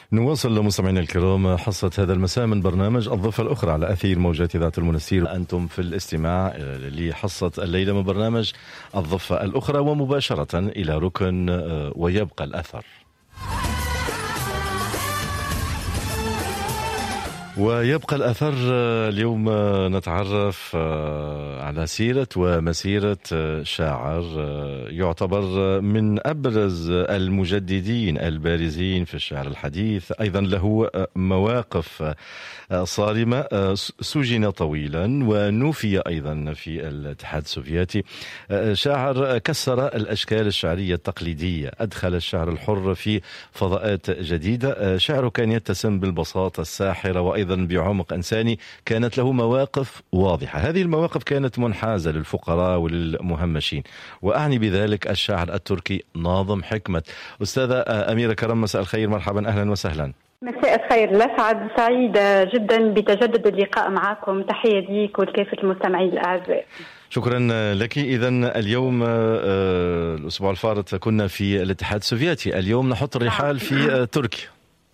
نواصل مستمعينا الكرام حصة هذا المساء من برنامج الضفة الأخرى على أثير موجات إذاعة المنستير. أنتم في الاستماع لحصة الليلة من برنامج الضفة الأخرى، ومباشرة إلى ركن ويبقى الأثر. ويبقى الأثر. اليوم نتعرف على سيرة ومسيرة شاعر يعتبر من أبرز المجددين البارزين في الشعر الحديث، أيضا له مواقف صارمة، سجن طويلا ونوفي أيضا في الاتحاد السوفيتي. شاعر كسر الأشكال الشعرية التقليدية، أدخل الشعر الحر في فضاءات جديدة. شعره كان يتسم بالبساطة الساحرة وأيضا بعمق إنساني، كانت له مواقف واضحة. هذه المواقف كانت منحازة للفقراء وللمهمشين، وأعني بذلك الشاعر التركي ناظم حكمت. أستاذة أميرة كرم، مساء الخير، مرحبا، أهلا وسهلا. مساء الخير، لسعد، سعيدة جدا بتجدد اللقاء معكم. تحية ليك ولكافة المستمعين الأعزاء. شكرا لك. إذن اليوم الأسبوع الفارط كنا في الاتحاد السوفيتي، اليوم نحط الرحال في تركيا.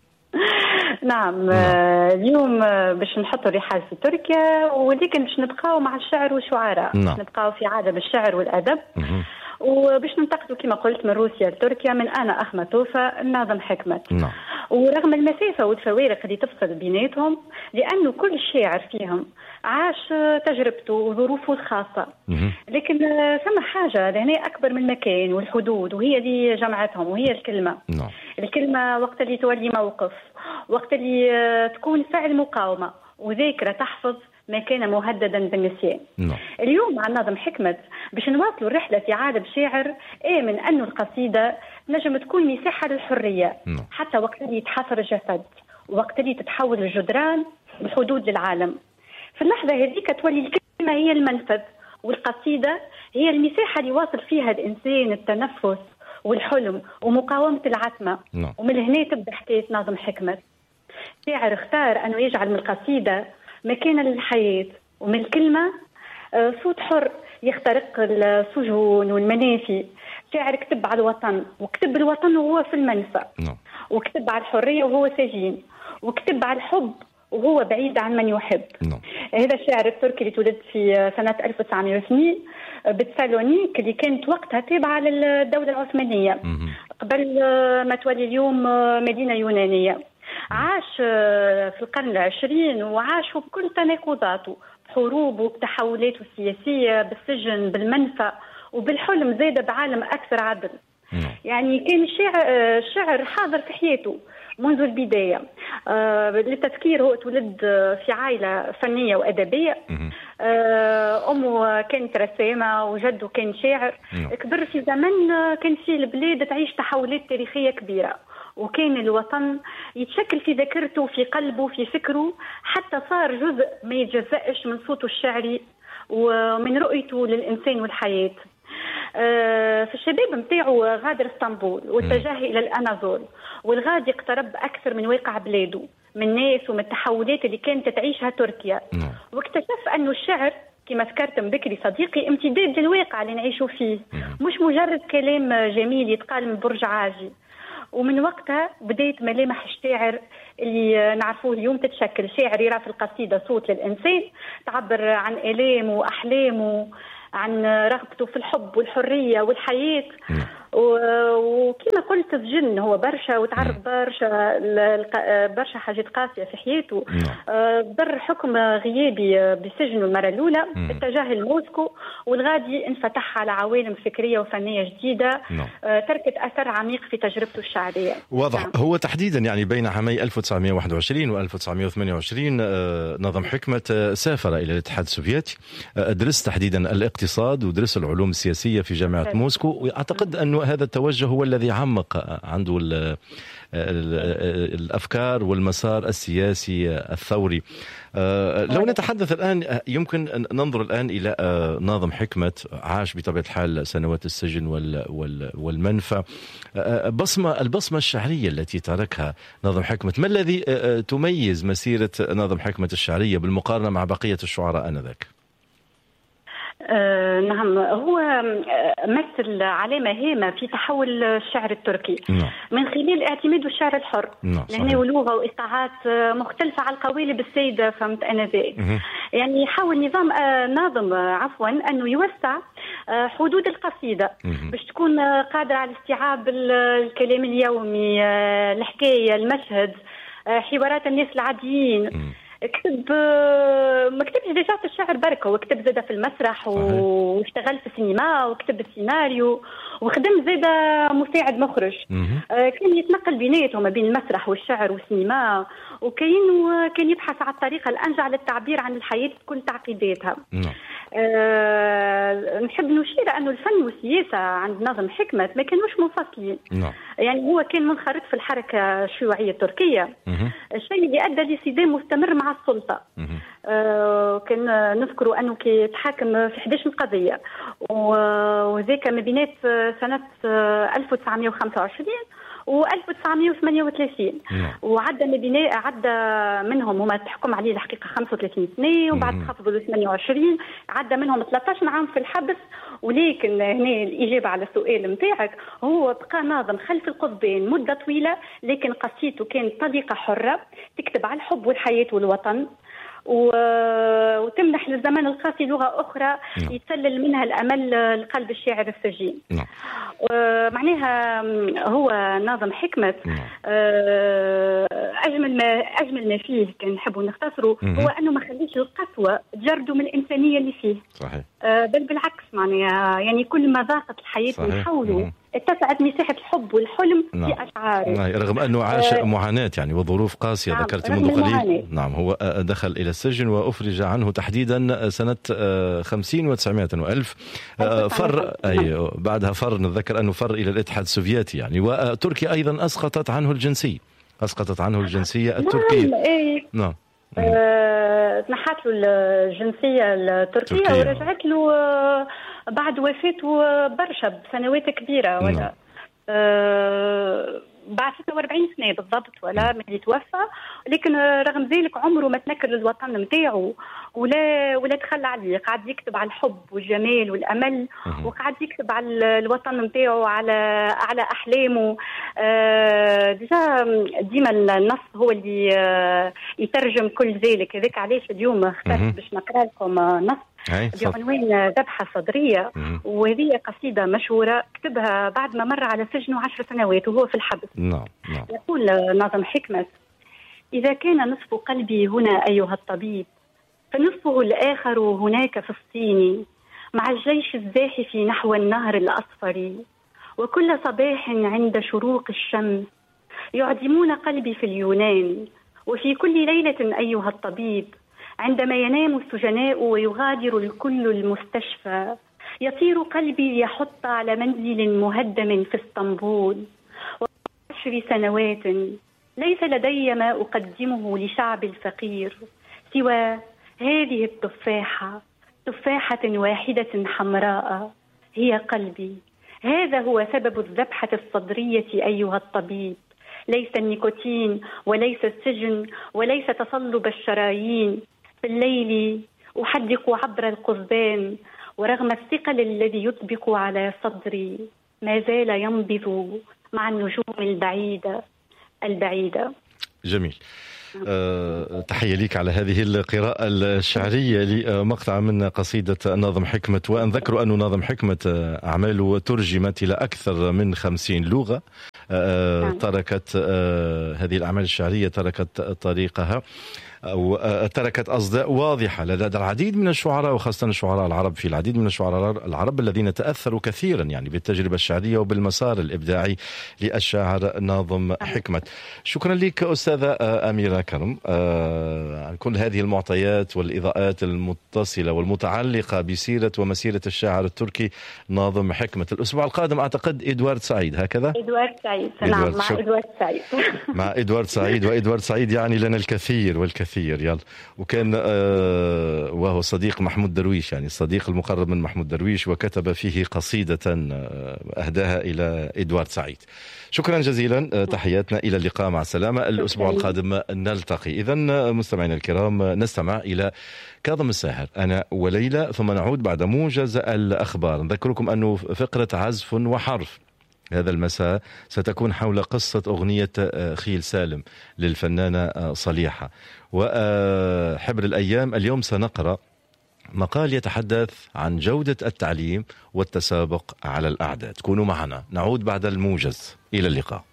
نعم. اليوم باش نحط الرحال في تركيا، ولكن باش نبقاو مع الشعر والشعراء. نبقاو في عالم الشعر والأدب، وباش ننتقلوا كما قلت من روسيا لتركيا، من أنا أخماتوفا ناظم حكمت. ورغم المسافة والفوارق اللي تفصل بيناتهم، لأنه كل شاعر فيهم عاش تجربته وظروفه الخاصة، لكن ثم حاجة لهنا أكبر من المكان والحدود، وهي اللي جمعتهم، وهي الكلمة. الكلمة وقت اللي تولي موقف، وقت اللي تكون فعل مقاومة وذاكرة تحفظ ما كان مهددا بالنسيان. اليوم مع ناظم حكمت باش نواصلوا الرحلة في عالم شاعر آمن أنه القصيدة نجم تكون مساحة للحرية، حتى وقت اللي يتحفر الجسد، وقت اللي تتحول الجدران والحدود للعالم. في اللحظة هذيك تولي الكلمة هي المنفذ، والقصيدة هي المساحة اللي واصل فيها الإنسان التنفس والحلم ومقاومة العتمة. ومن هنا تبدأ حكاية ناظم حكمت. شاعر اختار أنه يجعل من القصيدة مكانا للحياة، ومن الكلمة صوت حر يخترق السجون والمنافي. شاعر كتب على الوطن، وكتب الوطن وهو في المنفى، وكتب على الحرية وهو سجين، وكتب على الحب وهو بعيد عن من يحب. هذا الشاعر التركي اللي تولد في سنة 1902 بتسالونيك، اللي كانت وقتها تابعة للدولة العثمانية قبل ما تولي اليوم مدينة يونانية. عاش في القرن العشرين، وعاش بكل تناقضاته، بحروبه، بتحولاته السياسية، بالسجن، بالمنفى، وبالحلم زاد بعالم أكثر عدل. يعني كان الشعر حاضر في حياته منذ البداية. للتذكير، هو تولد في عائلة فنية وأدبية. أمه كانت رسامة وجده كان شاعر. كبر في زمن كان فيه البلاد تعيش تحولات تاريخية كبيرة، وكان الوطن يتشكل في ذاكرته، في قلبه، في فكره، حتى صار جزء ما يتجزأش من صوته الشعري ومن رؤيته للإنسان والحياة. في الشباب متاعه غادر اسطنبول واتجه إلى الأناضول، والغادي اقترب أكثر من واقع بلاده، من الناس ومن التحولات اللي كانت تعيشها تركيا. واكتشف أنه الشعر كما ذكرت من بكري صديقي امتداد للواقع اللي نعيشوا فيه، مش مجرد كلام جميل يتقال من برج عاجي. ومن وقتها بداية ملامح الشاعر اللي نعرفوه اليوم تتشكل. شاعر يرى في القصيدة صوت للإنسان، تعبر عن آلامه وأحلامه، عن رغبته في الحب والحرية والحياة. وكما قلت سجن هو برشا، وتعرض برشا حاجات قاسية في حياته. ضر حكم غيابي بسجن المرة الأولى، اتجاه لموسكو، والغادي انفتح على عوالم فكرية وفنية جديدة تركت أثر عميق في تجربته الشعرية. واضح. هو تحديدا يعني بين عامي 1921 و 1928 ناظم حكمت سافر إلى الاتحاد السوفيتي، درس تحديدا الاقتصاد ودرس العلوم السياسية في جامعة موسكو. وأعتقد أنه هذا التوجه هو الذي عمق عنده الأفكار والمسار السياسي الثوري. لو نتحدث الآن، يمكن ننظر الآن إلى ناظم حكمت، عاش بطبيعة الحال سنوات السجن والمنفى. البصمة الشعرية التي تركها ناظم حكمت، ما الذي تميز مسيرة ناظم حكمت الشعرية بالمقارنة مع بقية الشعراء آنذاك؟ نعم، هو مثل علامة هامة في تحول الشعر التركي من خلال اعتماده الشعر الحر، لأنه لغة وإيقاعات مختلفة على القوالب السيدة. فهمت أنا ذلك؟ يعني يحاول ناظم أنه يوسع حدود القصيدة باش تكون قادرة على استيعاب الكلام اليومي، الحكاية، المشهد، حوارات الناس العاديين. ما كتبش ديجا في الشعر بركه، وكتب زاده في المسرح واشتغل في السينما وكتب السيناريو وخدم زاده مساعد مخرج. كان يتنقل بيناتهم ما بين المسرح والشعر والسينما، وكان يبحث على الطريقه الانجع للتعبير عن الحياه بكل تعقيداتها. نحب نشير انه الفن والسياسه عند ناظم حكمت ما كانوش منفصلين. يعني هو كان منخرط في الحركه الشيوعيه التركيه، الشيء اللي ادى لصدام مستمر مع السلطه. كان نذكر انه كي تحاكم في 11 قضيه، وذاك ما بينات سنه 1925 و 1938. وعدى منهم هما تحكم عليه الحقيقه 35 سنه، وبعد تخفضوا ل 28. عدى منهم 13 عام في الحبس. ولكن هنا الاجابه على السؤال نتاعك، هو بقى ناظم خلف القضبان مده طويله، لكن قصيدته كانت طليقه حره تكتب على الحب والحياه والوطن، وتمنح للزمن القاسي لغة أخرى يتسلل منها الأمل لقلب الشاعر السجين. معناها هو ناظم حكمت أجمل ما فيه كان نحبوا نختصره هو أنه ما خليش القسوة تجرده من الإنسانية اللي فيه. صحيح. بل بالعكس، معناها يعني كل ما ضاقت الحياة من حوله اتسعت مساحة الحب والحلم في أشعاره. رغم أنه عاش معاناة يعني وظروف قاسية. ذكرت منذ قليل. نعم، هو دخل إلى السجن وأفرج عنه تحديدا سنة 50 و900 وألف. فر بعدها فر، نتذكر أنه فر إلى الاتحاد السوفيتي يعني. وتركيا أيضا أسقطت عنه الجنسية التركية. نعم. تنحت له الجنسية التركية ورجعت له بعد وفاته برشا بسنوات كبيرة، ولا بعد 46 سنة بالضبط ولا من اللي توفى. لكن رغم ذلك عمره ما تنكر للوطن نتاعو ولا تخلى عليه. قاعد يكتب على الحب والجمال والأمل، وقاعد يكتب على الوطن نتاعو، على أحلامه. ديما النص هو اللي يترجم كل ذلك. هذاك علاش اليوم اخترت باش نقرأ لكم نص بعنوان ذبحة صدرية، وهذه قصيدة مشهورة كتبها بعد ما مر على سجنه 10 سنوات وهو في الحبس. يقول ناظم حكمت: إذا كان نصف قلبي هنا أيها الطبيب، فنصفه الآخر هناك في الصين، مع الجيش الزاحف نحو النهر الأصفر. وكل صباح عند شروق الشمس يعدمون قلبي في اليونان. وفي كل ليلة أيها الطبيب، عندما ينام السجناء ويغادر الكل المستشفى، يطير قلبي ليحط على منزل مهدم في اسطنبول. و10 سنوات ليس لدي ما أقدمه لشعب الفقير سوى هذه التفاحة، تفاحة واحدة حمراء هي قلبي. هذا هو سبب الذبحة الصدرية أيها الطبيب، ليس النيكوتين وليس السجن وليس تصلب الشرايين. في الليل أحدق عبر القضبان، ورغم الثقل الذي يطبق على صدري ما زال ينبض مع النجوم البعيدة. جميل. تحية ليك على هذه القراءة الشعرية لمقطع من قصيدة ناظم حكمت. وأن ذكروا أن ناظم حكمت أعماله ترجمت إلى أكثر من 50 لغة. تركت هذه الأعمال الشعرية تركت طريقها أو تركت أصداء واضحة لدى العديد من الشعراء، وخاصة الشعراء العرب. في العديد من الشعراء العرب الذين تأثروا كثيرا يعني بالتجربة الشعرية وبالمسار الإبداعي للشاعر ناظم حكمت. شكرا لك أستاذة أميرة كرم عن كل هذه المعطيات والإضاءات المتصلة والمتعلقة بسيرة ومسيرة الشاعر التركي ناظم حكمت. الأسبوع القادم أعتقد إدوارد سعيد، هكذا؟ إدوارد سعيد، نعم، مع إدوارد سعيد. مع إدوارد سعيد، وإدوارد سعيد يعني لنا الكثير والكثير كثير يلا. وكان وهو صديق محمود درويش، يعني الصديق المقرب من محمود درويش، وكتب فيه قصيدة أهداها إلى إدوارد سعيد. شكرا جزيلا، تحياتنا، إلى اللقاء، مع السلامة. الأسبوع القادم نلتقي. إذن مستمعينا الكرام، نستمع إلى كاظم الساهر أنا وليلى، ثم نعود بعد موجز الأخبار. نذكركم أنه فقرة عزف وحرف هذا المساء ستكون حول قصة أغنية خيل سالم للفنانة صليحة. وحبر الأيام اليوم سنقرأ مقال يتحدث عن جودة التعليم والتسابق على الأعداد. كونوا معنا، نعود بعد الموجز. إلى اللقاء.